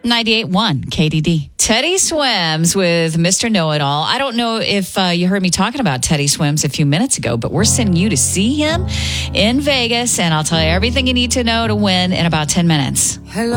98.1 KDD. Teddy Swims with Mr. Know-It-All. I don't know if you heard me talking about Teddy Swims a few minutes ago, but we're sending you to see him in Vegas, and I'll tell you everything you need to know to win in about 10 minutes. Hello.